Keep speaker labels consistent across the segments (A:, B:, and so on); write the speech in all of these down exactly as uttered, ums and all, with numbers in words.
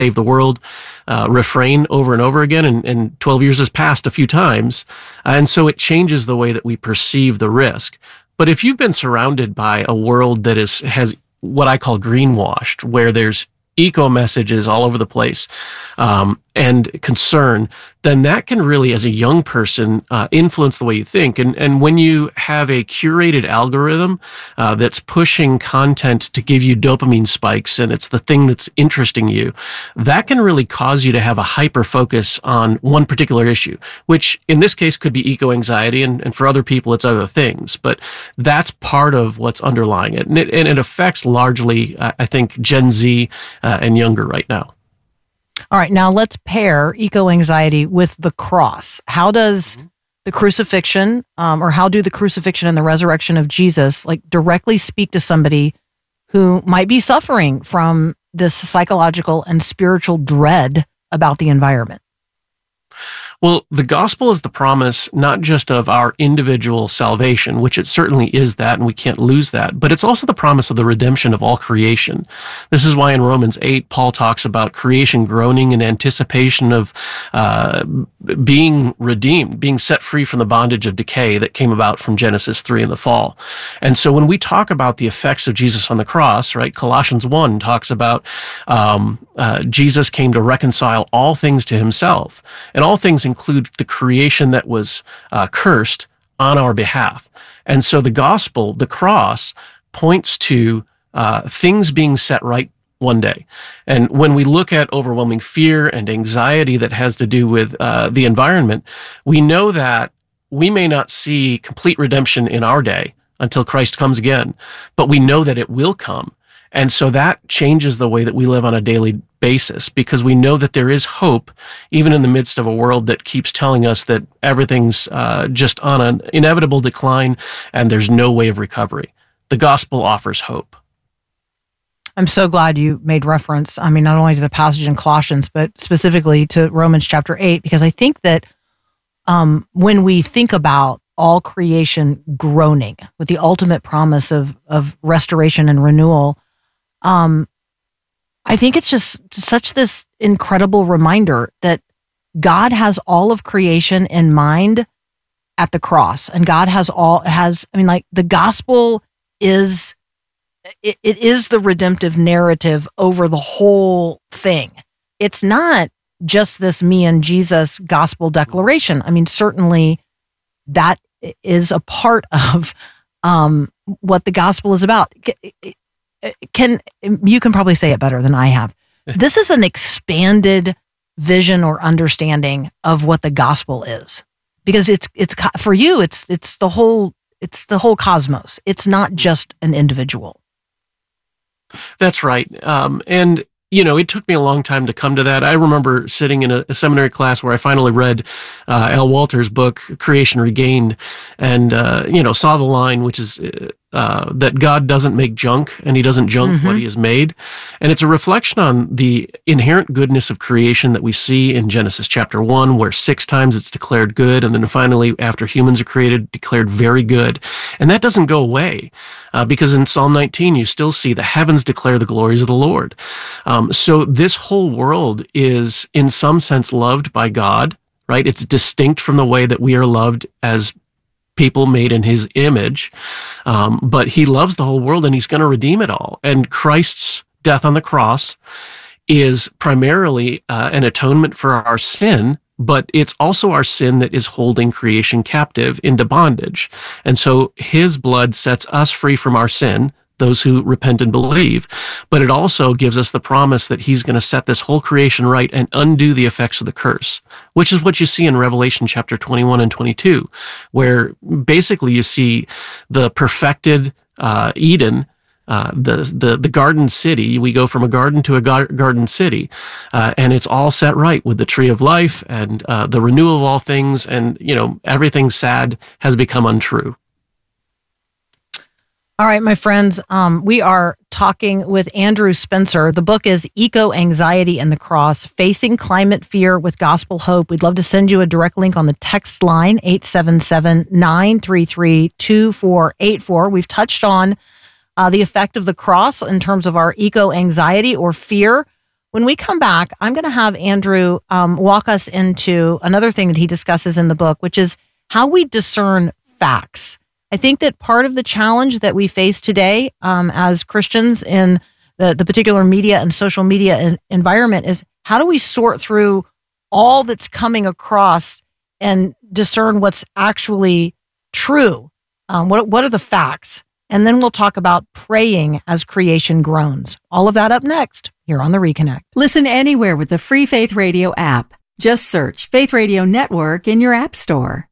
A: save the world uh, refrain over and over again, and, and twelve years has passed a few times, and so it changes the way that we perceive the risk. But if you've been surrounded by a world that is has what I call greenwashed, where there's eco messages all over the place, um, and concern, then that can really, as a young person, uh, influence the way you think. And and when you have a curated algorithm uh, that's pushing content to give you dopamine spikes, and it's the thing that's interesting you, that can really cause you to have a hyper focus on one particular issue, which in this case could be eco-anxiety, and, and for other people it's other things. But that's part of what's underlying it. And it, and it affects largely, uh, I think, Gen Z uh, and younger right now.
B: All right, now let's pair eco-anxiety with the cross. How does the crucifixion, um, or how do the crucifixion and the resurrection of Jesus, like, directly speak to somebody who might be suffering from this psychological and spiritual dread about the environment?
A: Well, the gospel is the promise not just of our individual salvation, which it certainly is that, and we can't lose that, but it's also the promise of the redemption of all creation. This is why in Romans eight, Paul talks about creation groaning in anticipation of uh, being redeemed, being set free from the bondage of decay that came about from Genesis three in the fall. And so when we talk about the effects of Jesus on the cross, right, Colossians one talks about um, uh, Jesus came to reconcile all things to himself, and all things include the creation that was uh, cursed on our behalf. And so the gospel, the cross, points to uh, things being set right one day. And when we look at overwhelming fear and anxiety that has to do with uh, the environment, we know that we may not see complete redemption in our day until Christ comes again, but we know that it will come. And so that changes the way that we live on a daily basis, because we know that there is hope, even in the midst of a world that keeps telling us that everything's uh, just on an inevitable decline and there's no way of recovery. The gospel offers hope.
B: I'm so glad you made reference, I mean, not only to the passage in Colossians, but specifically to Romans chapter eight, because I think that um, when we think about all creation groaning with the ultimate promise of, of restoration and renewal, Um, I think it's just such this incredible reminder that God has all of creation in mind at the cross, and God has all has. I mean, like, the gospel is it, it is the redemptive narrative over the whole thing. It's not just this me and Jesus gospel declaration. I mean, certainly that is a part of um, what the gospel is about. Can you can probably say it better than I have. This is an expanded vision or understanding of what the gospel is, because it's it's for you. It's it's the whole it's the whole cosmos. It's not just an individual.
A: That's right. Um, and you know, it took me a long time to come to that. I remember sitting in a, a seminary class where I finally read uh, Al Walter's book, Creation Regained, and, uh, you know, saw the line, which is uh, that God doesn't make junk, and he doesn't junk mm-hmm. what he has made. And it's a reflection on the inherent goodness of creation that we see in Genesis chapter one, where six times it's declared good, and then finally, after humans are created, declared very good. And that doesn't go away, uh, because in Psalm nineteen, you still see the heavens declare the glories of the Lord. Um, So this whole world is, in some sense, loved by God, right? It's distinct from the way that we are loved as people made in his image. Um, but he loves the whole world, and he's going to redeem it all. And Christ's death on the cross is primarily uh, an atonement for our sin, but it's also our sin that is holding creation captive into bondage. And so his blood sets us free from our sin, those who repent and believe, but it also gives us the promise that he's going to set this whole creation right and undo the effects of the curse, which is what you see in Revelation chapter twenty-one and twenty-two, where basically you see the perfected uh, Eden, uh, the, the the garden city. We go from a garden to a gar- garden city, uh, and it's all set right with the tree of life and uh, the renewal of all things, and you know, everything sad has become untrue.
B: All right, my friends, um, we are talking with Andrew Spencer. The book is Eco-Anxiety and the Cross, Facing Climate Fear with Gospel Hope. We'd love to send you a direct link on the text line, eight seven seven, nine three three, two four eight four. We've touched on uh, the effect of the cross in terms of our eco-anxiety or fear. When we come back, I'm going to have Andrew um, walk us into another thing that he discusses in the book, which is how we discern facts. I think that part of the challenge that we face today um, as Christians in the, the particular media and social media in, environment is how do we sort through all that's coming across and discern what's actually true? Um, what, what are the facts? And then we'll talk about praying as creation groans. All of that up next here on The Reconnect.
C: Listen anywhere with the free Faith Radio app. Just search Faith Radio Network in your app store.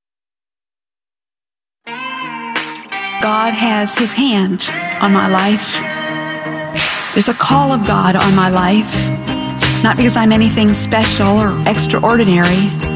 D: God has his hand on my life. There's a call of God on my life, not because I'm anything special or extraordinary,